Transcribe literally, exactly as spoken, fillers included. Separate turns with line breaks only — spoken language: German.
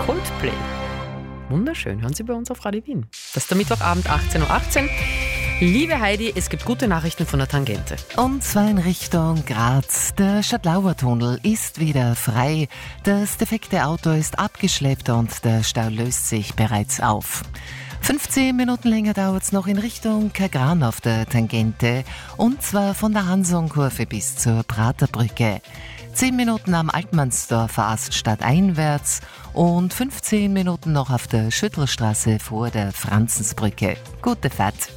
Coldplay. Wunderschön, hören Sie bei uns auf Radio Wien. Das ist der Mittwochabend, achtzehn Uhr achtzehn. Liebe Heidi, es gibt gute Nachrichten von der Tangente.
Und zwar in Richtung Graz. Der Stadtlauer-Tunnel ist wieder frei. Das defekte Auto ist abgeschleppt und der Stau löst sich bereits auf. fünfzehn Minuten länger dauert es noch in Richtung Kagran auf der Tangente. Und zwar von der Hansonkurve bis zur Praterbrücke. zehn Minuten am Altmannsdorfer Ast stadteinwärts und fünfzehn Minuten noch auf der Schüttelstraße vor der Franzensbrücke. Gute Fahrt!